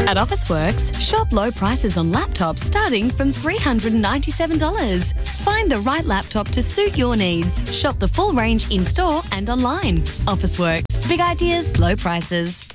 At Officeworks, shop low prices on laptops starting from $397. Find the right laptop to suit your needs. Shop the full range in-store and online. Officeworks. Big ideas, low prices.